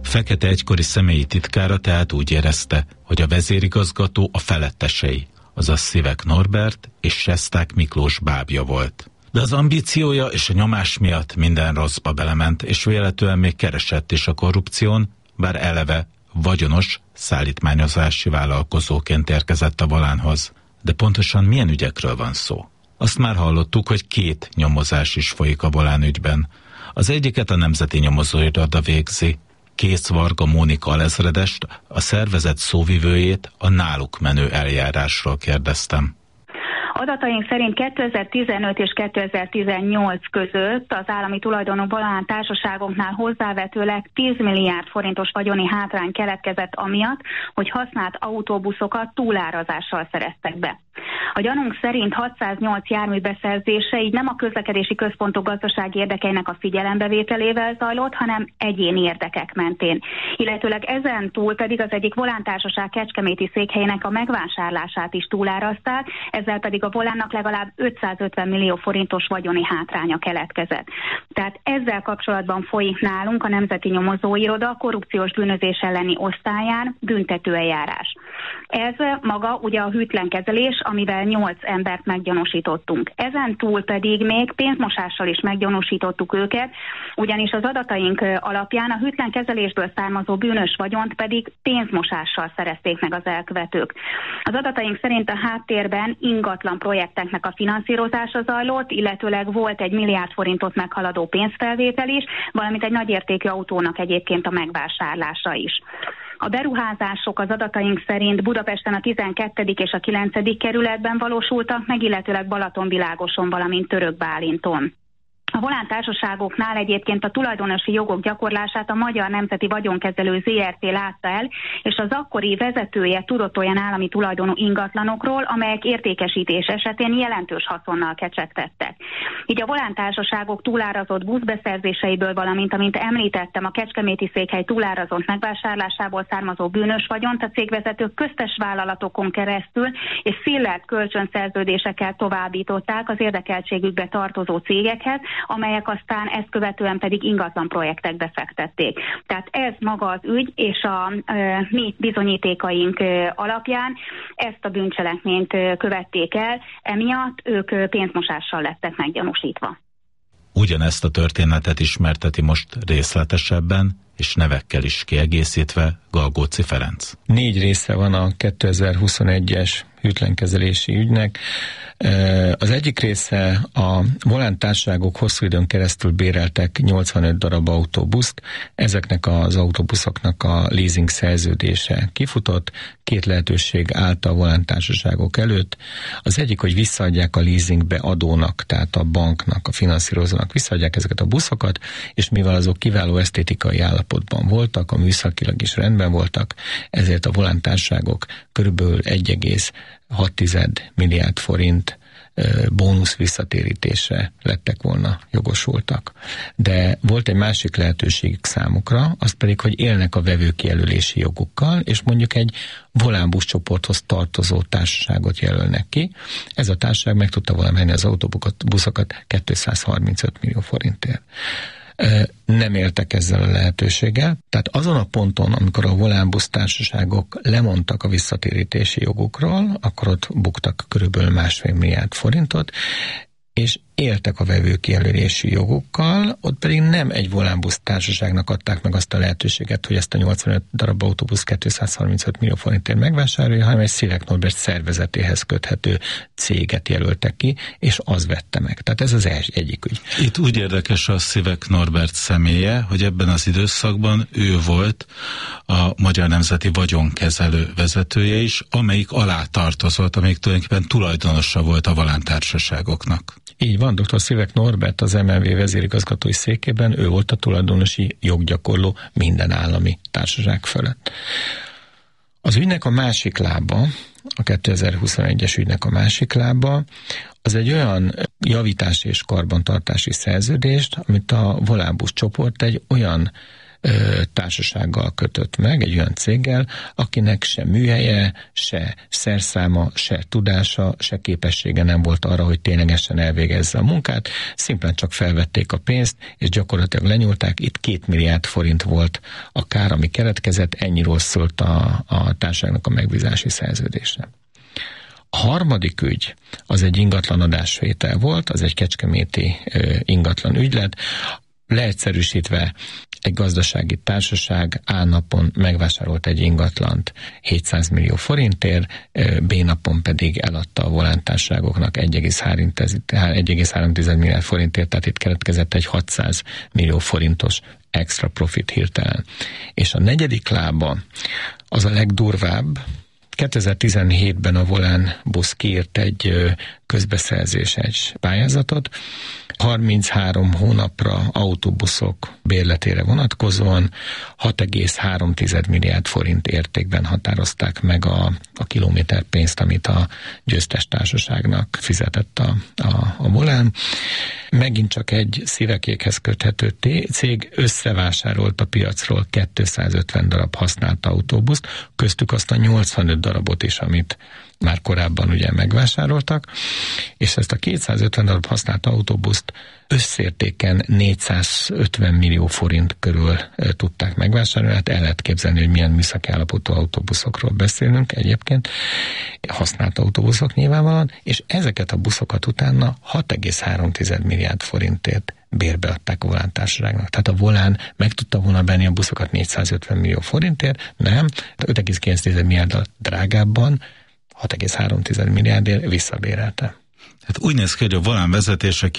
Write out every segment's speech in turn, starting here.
Fekete egykori személyi titkára tehát úgy érezte, hogy a vezérigazgató a felettesei, azaz Szivek Norbert és Sesták Miklós bábja volt. De az ambíciója és a nyomás miatt minden rosszba belement, és véletlenül még keresett is a korrupción, bár eleve vagyonos szállítmányozási vállalkozóként érkezett a volánhoz. De pontosan milyen ügyekről van szó? Azt már hallottuk, hogy 2 nyomozás is folyik a volán ügyben. Az egyiket a Nemzeti Nyomozóiroda végzi. Kész Varga Mónika alezredest, a szervezet szóvivőjét a náluk menő eljárásról kérdeztem. Adataink szerint 2015 és 2018 között az állami tulajdonú volán társaságoknál hozzávetőleg 10 milliárd forintos vagyoni hátrány keletkezett amiatt, hogy használt autóbuszokat túlárazással szereztek be. A gyanunk szerint 608 jármű beszerzése így nem a közlekedési központok gazdasági érdekeinek a figyelembevételével zajlott, hanem egyéni érdekek mentén. Illetőleg ezen túl pedig az egyik volántársaság kecskeméti székhelyének a megvásárlását is túlárazták, ezzel pedig a volánnak legalább 550 millió forintos vagyoni hátránya keletkezett. Tehát ezzel kapcsolatban folyik nálunk a Nemzeti Nyomozóiroda korrupciós bűnözés elleni osztályán büntetőeljárás. Ez maga ugye a hűtlen kezelés, amivel 8 embert meggyanúsítottunk. Ezen túl pedig még pénzmosással is meggyanúsítottuk őket, ugyanis az adataink alapján a hűtlen kezelésből származó bűnös vagyont pedig pénzmosással szerezték meg az elkövetők. Az adataink szerint a háttérben ingatlan projekteknek a finanszírozása zajlott, illetőleg volt egy 1 milliárd forintot meghaladó pénzfelvétel is, valamint egy nagyértékű autónak egyébként a megvásárlása is. A beruházások az adataink szerint Budapesten a 12. és a 9. kerületben valósultak meg, illetőleg Balatonvilágoson, valamint Törökbálinton. A volántársaságoknál egyébként a tulajdonosi jogok gyakorlását a Magyar Nemzeti Vagyonkezelő ZRT látta el, és az akkori vezetője tudott olyan állami tulajdonú ingatlanokról, amelyek értékesítés esetén jelentős haszonnal kecsegtettek. Így a volántársaságok túlárazott buszbeszerzéseiből, valamint, amint említettem, a kecskeméti székhely túlárazott megvásárlásából származó bűnös vagyont a cégvezetők köztes vállalatokon keresztül és szillert kölcsönszerződésekkel továbbították az érdekeltségükbe tartozó cégekhez, amelyek aztán ezt követően pedig ingatlan projektekbe fektették. Tehát ez maga az ügy, és a mi bizonyítékaink alapján ezt a bűncselekményt követték el, emiatt ők pénzmosással lettek meggyanúsítva. Ugyanezt a történetet ismerteti most részletesebben, és nevekkel is kiegészítve Galgóci Ferenc. 4 része van a 2021-es hűtlenkezelési ügynek. Az egyik része a volántársaságok hosszú időn keresztül béreltek 85 darab autóbuszt. Ezeknek az autóbuszoknak a leasing szerződése kifutott. 2 lehetőség állt a volántársaságok előtt. Az egyik, hogy visszaadják a leasingbe adónak, tehát a banknak, a finanszírozónak visszaadják ezeket a buszokat, és mivel azok kiváló esztétikai állapotban voltak, a műszakilag is rendben voltak, ezért a volántársaságok körülbelül 1,6 milliárd forint bónusz visszatérítésre lettek volna jogosultak. De volt egy másik lehetőség számukra, az pedig, hogy élnek a vevőkijelölési jogukkal, és mondjuk egy volánbuszcsoporthoz tartozó társaságot jelölnek ki. Ez a társaság meg tudta volna venni az autóbuszokat 235 millió forintért. Nem éltek ezzel a lehetőséggel. Tehát azon a ponton, amikor a volánbusz társaságok lemondtak a visszatérítési jogukról, akkor ott buktak körülbelül 1,5 milliárd forintot, és éltek a vevőkijelölési jogukkal, ott pedig nem egy volánbusz társaságnak adták meg azt a lehetőséget, hogy ezt a 85 darab autóbusz 235 millió forintért megvásárolja, hanem egy Szivek Norbert szervezetéhez köthető céget jelöltek ki, és az vette meg. Tehát ez az egyik ügy. Itt úgy érdekes a Szivek Norbert személye, hogy ebben az időszakban ő volt a Magyar Nemzeti Vagyonkezelő vezetője is, amelyik alá tartozott, amelyik tulajdonképpen tulajdonosa volt a volántársaságoknak. Így van, dr. Szivek Norbert az MNV vezérigazgatói székében, ő volt a tulajdonosi joggyakorló minden állami társaság fölött. Az ügynek a másik lába, a 2021-es ügynek a másik lába, az egy olyan javítási és karbantartási szerződést, amit a volánbusz csoport egy olyan társasággal kötött meg, egy olyan céggel, akinek se műhelye, se szerszáma, se tudása, se képessége nem volt arra, hogy ténylegesen elvégezze a munkát, szimplán csak felvették a pénzt, és gyakorlatilag lenyúlták. Itt 2 milliárd forint volt a kár, ami keletkezett, ennyiről szólt a társaságnak a megbízási szerződése. A harmadik ügy az egy ingatlanadásvétel volt, az egy kecskeméti ingatlan ügylet. Leegyszerűsítve egy gazdasági társaság A napon megvásárolt egy ingatlant 700 millió forintért, B napon pedig eladta a volántársaságoknak 1,3 milliárd forintért, tehát itt keletkezett egy 600 millió forintos extra profit hirtelen. És a negyedik lába az a legdurvább. 2017-ben a Volán busz kiírt egy közbeszerzéses pályázatot, 33 hónapra autóbuszok bérletére vonatkozóan 6,3 milliárd forint értékben határozták meg a kilométerpénzt, amit a győztes társaságnak fizetett a Volán. Megint csak egy szívekékhez köthető cég összevásárolt a piacról 250 darab használt autóbuszt, köztük azt a 85 darabot is, amit már korábban ugye megvásároltak, és ezt a 250 darab használt autóbuszt összértéken 450 millió forint körül tudták megvásárolni, hát el lehet képzelni, hogy milyen műszaki állapotú autóbuszokról beszélünk egyébként, használt autóbuszok nyilvánvalóan, és ezeket a buszokat utána 6,3 milliárd forintért bérbeadták a Volán társaságnak. Tehát a Volán meg tudta volna venni a buszokat 450 millió forintért, nem, 5,9 milliárddal drágábban 6,3 milliárdért visszabérelte. Hát úgy néz ki, hogy a Volán vezetése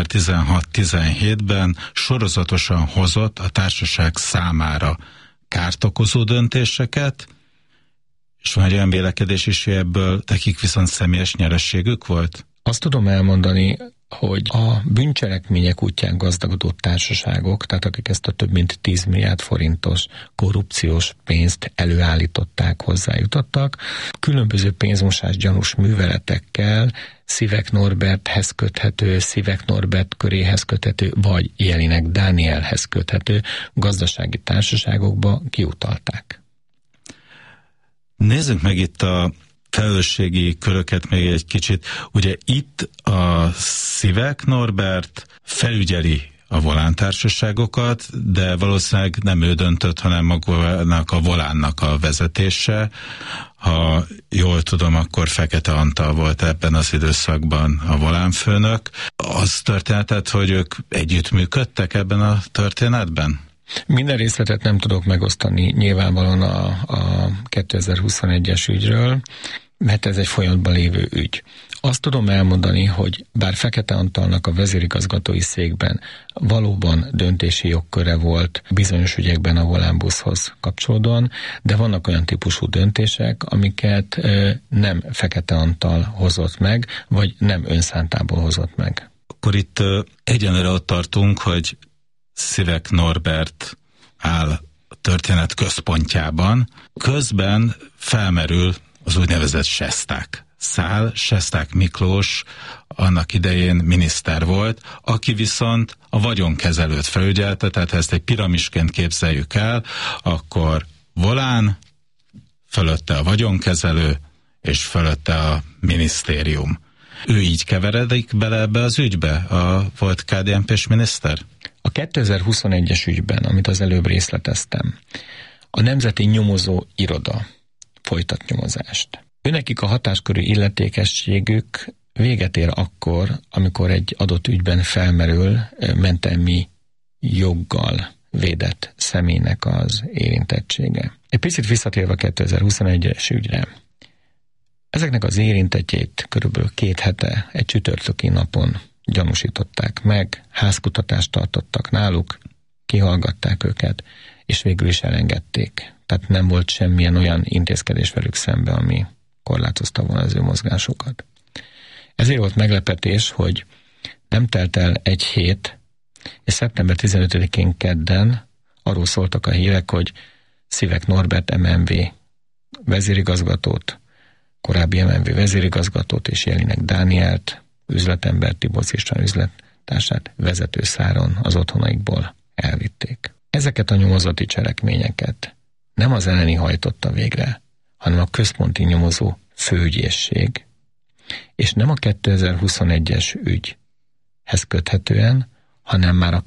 2016-17-ben sorozatosan hozott a társaság számára kárt okozó döntéseket, és van egy olyan vélekedés is, hogy ebből nekik viszont személyes nyerességük volt? Azt tudom elmondani, hogy a bűncselekmények útján gazdagodó társaságok, tehát akik ezt a több mint 10 milliárd forintos korrupciós pénzt előállították, hozzájutottak, különböző pénzmosás gyanús műveletekkel Szivek Norberthez köthető, Szivek Norbert köréhez köthető, vagy Jelinek Dánielhez köthető gazdasági társaságokba kiutalták. Nézzük meg itt a felelősségi köröket még egy kicsit. Ugye itt a Szivek Norbert felügyeli a Volán társaságokat, de valószínűleg nem ő döntött, hanem magának a Volánnak a vezetése. Ha jól tudom, akkor Fekete Antal volt ebben az időszakban a Volán főnök. Az történetet, hogy ők együttműködtek ebben a történetben? Minden részletet nem tudok megosztani nyilvánvalóan a 2021-es ügyről, mert ez egy folyamatban lévő ügy. Azt tudom elmondani, hogy bár Fekete Antalnak a vezérigazgatói székben valóban döntési jogköre volt bizonyos ügyekben a Volán buszhoz kapcsolódóan, de vannak olyan típusú döntések, amiket nem Fekete Antal hozott meg, vagy nem önszántából hozott meg. Akkor itt egyenlőre ott tartunk, hogy Szivek Norbert áll a történet központjában, közben felmerül az úgynevezett Sesták szál. Sesták Miklós annak idején miniszter volt, aki viszont a vagyonkezelőt felügyelte, tehát ha ezt egy piramisként képzeljük el, akkor Volán, fölötte a vagyonkezelő, és fölötte a minisztérium. Ő így keveredik bele ebbe az ügybe, a volt KDNP-s miniszter? A 2021-es ügyben, amit az előbb részleteztem, a Nemzeti Nyomozó Iroda folytat nyomozást. Őnekik a hatáskörű illetékességük véget ér akkor, amikor egy adott ügyben felmerül mentelmi joggal védett személynek az érintettsége. Egy picit visszatérve a 2021-es ügyre. Ezeknek az érintettjét körülbelül 2 hete egy csütörtöki napon gyanúsították meg, házkutatást tartottak náluk, kihallgatták őket, és végül is elengedték. Tehát nem volt semmilyen olyan intézkedés velük szembe, ami korlátozta volna az ő mozgásukat. Ezért volt meglepetés, hogy nem telt el egy hét, és szeptember 15-én kedden arról szóltak a hírek, hogy Szivek Norbert MNV vezérigazgatót, korábbi MNV vezérigazgatót és Jelinek Dánielt, üzletember Tibor István üzlettársát vezetőszáron az otthonaikból elvitték. ezeket a nyomozati cselekményeket nem az elleni hajtotta végre, hanem a központi nyomozó főügyészség, és nem a 2021-es ügyhez köthetően, hanem már a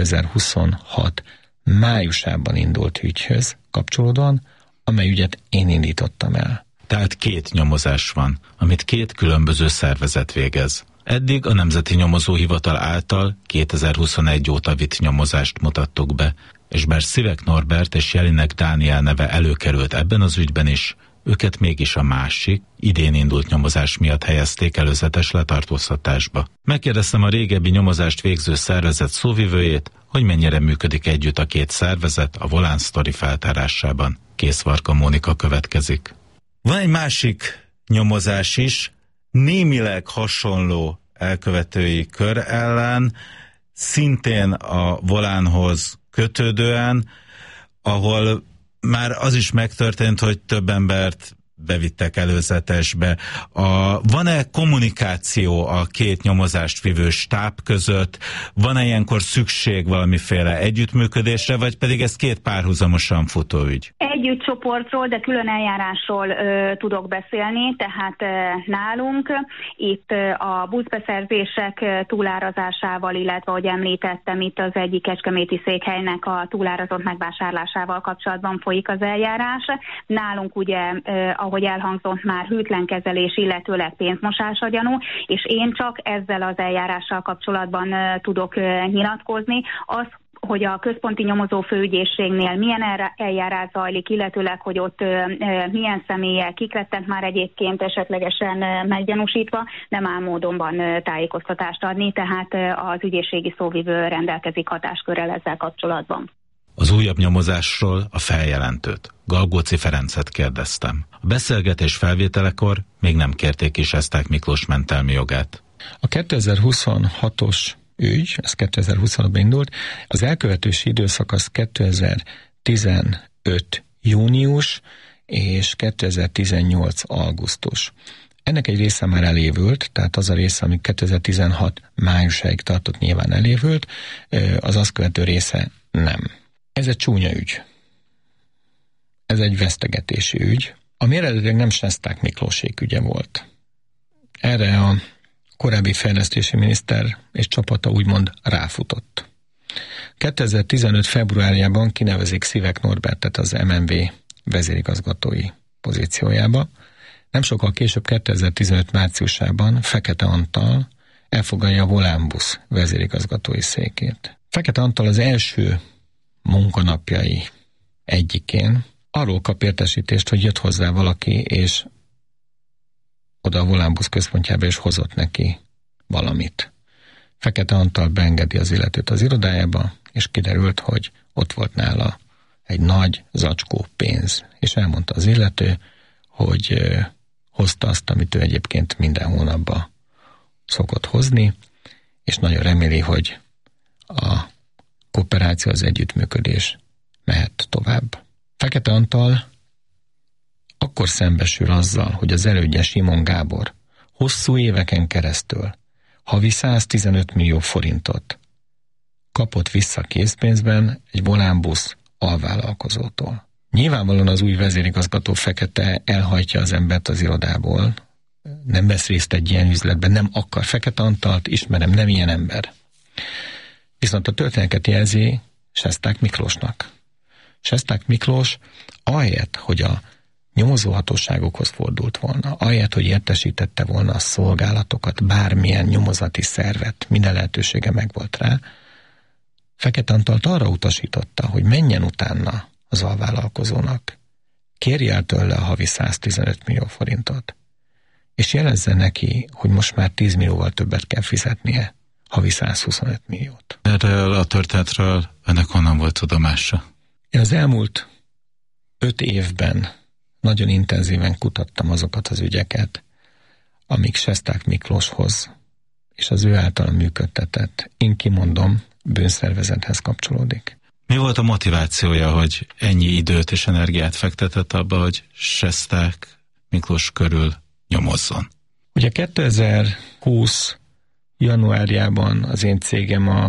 2026 májusában indult ügyhöz kapcsolódóan, amely ügyet én indítottam el. Tehát 2 nyomozás van, amit 2 különböző szervezet végez. Eddig a Nemzeti Nyomozóhivatal által 2021 óta vitt nyomozást mutattuk be, és bár Szivek Norbert és Jelinek Dániel neve előkerült ebben az ügyben is, őket mégis a másik, idén indult nyomozás miatt helyezték előzetes letartóztatásba. Megkérdeztem a régebbi nyomozást végző szervezet szóvivőjét, hogy mennyire működik együtt a 2 szervezet a Volán sztori feltárásában. Készvarka Mónika következik. Van egy másik nyomozás is, némileg hasonló elkövetői kör ellen, szintén a Volánhoz kötődően, ahol már az is megtörtént, hogy több embert bevittek előzetesbe. Van-e kommunikáció a 2 nyomozást vívő stáb között? Van-e ilyenkor szükség valamiféle együttműködésre, vagy pedig ez 2 párhuzamosan futó ügy? Együtt csoportról, de külön eljárásról tudok beszélni, tehát nálunk itt a buszbeszerzések túlárazásával, illetve, ahogy említettem, itt az egyik kecskeméti székhelynek a túlárazott megvásárlásával kapcsolatban folyik az eljárás. Nálunk ugye, ahogy elhangzott már, hűtlenkezelés, illetőleg pénzmosás a gyanú, és én csak ezzel az eljárással kapcsolatban tudok nyilatkozni. Az, hogy a központi nyomozó főügyészségnél milyen eljárás zajlik, illetőleg, hogy ott milyen személyek, kik lettek már egyébként esetlegesen meggyanúsítva, nem áll módonban tájékoztatást adni, tehát az ügyészségi szóvivő rendelkezik hatáskörrel ezzel kapcsolatban. Az újabb nyomozásról a feljelentőt, Galgóci Ferencet kérdeztem. A beszélgetés felvételekor még nem kérték ki Sesták Miklós mentelmi jogát. A 2026-os ügy, ez 2026-ban indult, az elkövetősi időszak az 2015 június és 2018 augusztus. Ennek egy része már elévült, tehát az a része, ami 2016 májusáig tartott, nyilván elévült, az azt követő része nem. Ez egy csúnya ügy. Ez egy vesztegetési ügy, ami eredetileg nem Sesták Miklósék ügye volt. Erre a korábbi fejlesztési miniszter és csapata úgymond ráfutott. 2015 februárjában kinevezik Szivek Norbertet az MNV vezérigazgatói pozíciójába. Nem sokkal később, 2015 márciusában Fekete Antal elfoglalja a Volánbusz vezérigazgatói székét. Fekete Antal az első munkanapjai egyikén arról kap értesítést, hogy jött hozzá valaki, és oda a Volánbusz központjába is hozott neki valamit. Fekete Antal beengedi az illetőt az irodájába, és kiderült, hogy ott volt nála egy nagy zacskó pénz, és elmondta az illető, hogy hozta azt, amit ő egyébként minden hónapban szokott hozni, és nagyon reméli, hogy a kooperáció, az együttműködés mehet tovább. Fekete Antal akkor szembesül azzal, hogy az elődje Simon Gábor hosszú éveken keresztül havi 115 millió forintot kapott vissza készpénzben egy Volánbusz alvállalkozótól. Nyilvánvalóan az új vezérigazgató Fekete elhajtja az embert az irodából, nem vesz részt egy ilyen üzletben, nem akar. Fekete Antalt ismerem, nem ilyen ember. Viszont a történeteket jelzi Sesták Miklósnak. Sesták Miklós ahelyett, hogy a nyomozóhatóságokhoz fordult volna, ahelyett, hogy értesítette volna a szolgálatokat, bármilyen nyomozati szervet, minden lehetősége megvolt rá, Fekete Antalt arra utasította, hogy menjen utána az alvállalkozónak, kérje el tőle a havi 115 millió forintot, és jelezze neki, hogy most már 10 millióval többet kell fizetnie, havi 125 milliót. Erről a történetről ennek honnan volt tudomása? Én az elmúlt 5 évben nagyon intenzíven kutattam azokat az ügyeket, amik Sesták Miklóshoz és az ő által működtetett, én kimondom, bűnszervezethez kapcsolódik. Mi volt a motivációja, hogy ennyi időt és energiát fektetett abba, hogy Sesták Miklós körül nyomozzon? Ugye 2020 januárjában az én cégem a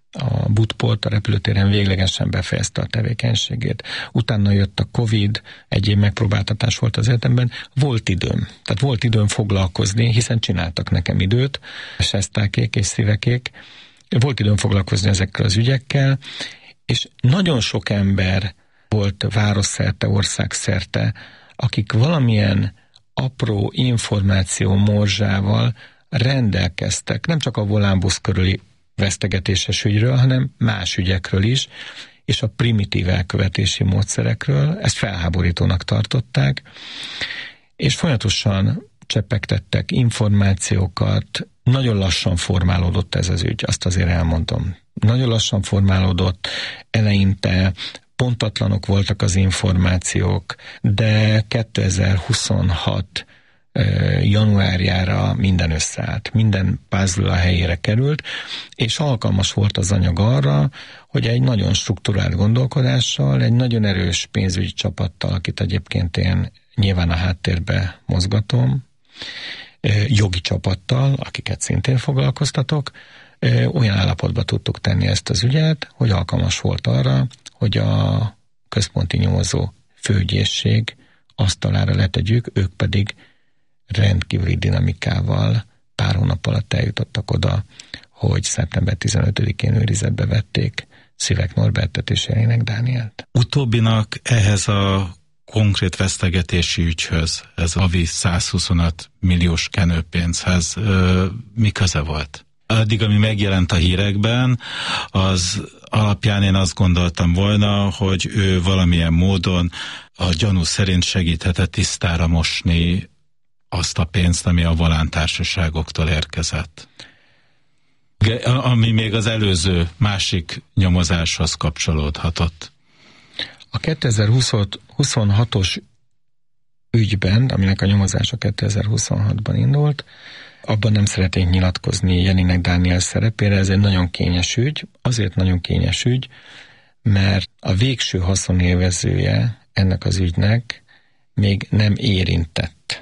a Budport a repülőtéren véglegesen befejezte a tevékenységét. Utána jött a Covid, egyéb megpróbáltatás volt az életemben. Volt időm. Tehát volt időm foglalkozni, hiszen csináltak nekem időt, Sestákék és Szivekék. Volt időm foglalkozni ezekkel az ügyekkel, és nagyon sok ember volt városszerte, országszerte, akik valamilyen apró információ morzsával rendelkeztek, nem csak a volánbusz körüli vesztegetéses ügyről, hanem más ügyekről is, és a primitív elkövetési módszerekről. Ezt felháborítónak tartották, és folyamatosan csepegtettek információkat. Nagyon lassan formálódott ez az ügy, azt azért elmondom. Nagyon lassan formálódott, eleinte pontatlanok voltak az információk, de 2026 januárjára minden összeállt, minden puzzle a helyére került, és alkalmas volt az anyag arra, hogy egy nagyon strukturált gondolkodással, egy nagyon erős pénzügyi csapattal, akit egyébként én nyilván a háttérbe mozgatom, jogi csapattal, akiket szintén foglalkoztatok, olyan állapotba tudtuk tenni ezt az ügyet, hogy alkalmas volt arra, hogy a központi nyomozó főügyészség asztalára letegyük, ők pedig rendkívüli dinamikával pár hónap alatt eljutottak oda, hogy szeptember 15-én őrizetbe vették Szivek Norbertet és Jelinek Dánielt. Utóbbinak ehhez a konkrét vesztegetési ügyhöz, ez a havi 125 milliós kenőpénzhez mi köze volt? Addig, ami megjelent a hírekben, az alapján én azt gondoltam volna, hogy ő valamilyen módon a gyanú szerint segíthetett tisztára mosni azt a pénzt, ami a volántársaságoktól érkezett. Ami még az előző másik nyomozáshoz kapcsolódhatott. A 2026-os ügyben, aminek a nyomozása 2026-ban indult, abban nem szeretnénk nyilatkozni Jelinek Dániel szerepére, ez egy nagyon kényes ügy. Azért nagyon kényes ügy, mert a végső haszonélvezője ennek az ügynek még nem érintett.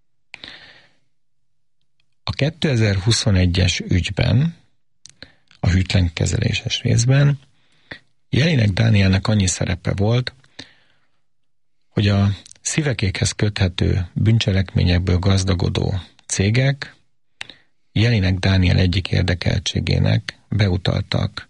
A 2021-es ügyben, a hűtlenkezeléses részben Jelinek Dánielnek annyi szerepe volt, hogy a Szivekékhez köthető bűncselekményekből gazdagodó cégek Jelinek Dániel egyik érdekeltségének beutaltak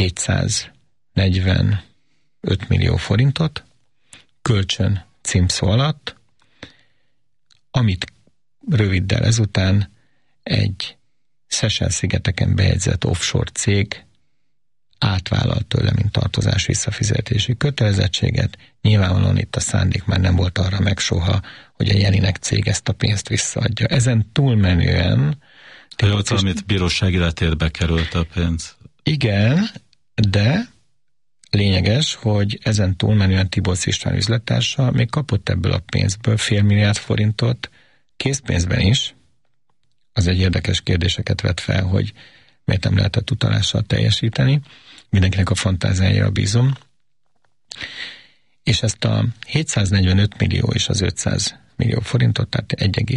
745 millió forintot kölcsön címszó alatt, amit röviddel ezután egy Seychelle-szigeteken bejegyzett offshore cég átvállalt tőle, mint tartozás visszafizetési kötelezettséget. Nyilvánvalóan itt a szándék már nem volt arra meg soha, hogy a Jelinek cég ezt a pénzt visszaadja. Ezen túlmenően... Ott, amit bíróság életérbe került a pénz. Igen, de lényeges, hogy ezen túlmenően Tiborcs István üzlettársa még kapott ebből a pénzből $500 millió forintot készpénzben is. Az egy érdekes kérdéseket vet fel, hogy miért nem lehetett utalással teljesíteni. Mindenkinek a fantáziájára bízom. És ezt a 745 millió és az 500 millió forintot, tehát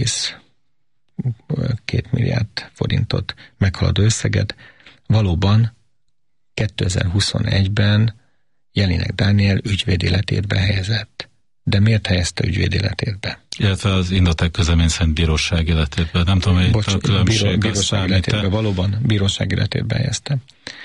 1,2 milliárd forintot meghaladó összeget valóban 2021-ben Jelinek Dániel ügyvédéletétbe helyezett. De miért helyezte ügyvédéletétbe? Illetve az Indotek közlemény szerint bíróság életébe. Nem tudom, hogy a különbség bíróság életébe, valóban bíróság életébe helyezte.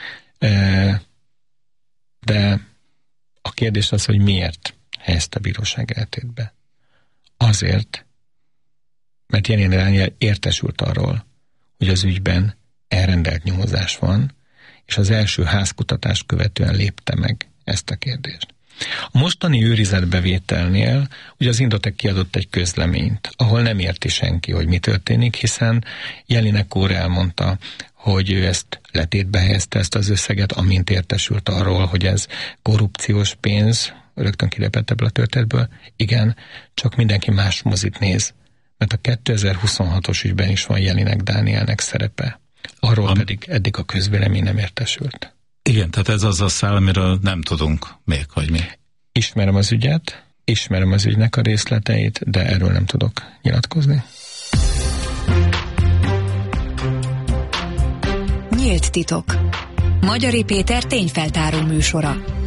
De a kérdés az, hogy miért helyezte bíróság életébe. Azért, mert Jelinek Dániel értesült arról, hogy az ügyben elrendelt nyomozás van, és az első házkutatást követően lépte meg ezt a kérdést. A mostani őrizetbevételnél ugye az Indotek kiadott egy közleményt, ahol nem érti senki, hogy mi történik, hiszen Jelinek úr elmondta, hogy ő ezt letétbe helyezte ezt az összeget, amint értesült arról, hogy ez korrupciós pénz, rögtön kilépett ebből a történetből. Igen, csak mindenki más mozit néz, mert a 2026-os ügyben is van Jelinek Dánielnek szerepe. Arról pedig eddig a közvélemény nem értesült. Igen, tehát ez az a szál, amiről nem tudunk még, hogy mi. Ismerem az ügyet, ismerem az ügynek a részleteit, de erről nem tudok nyilatkozni. Nyílt titok. Magyari Péter tényfeltáró műsora.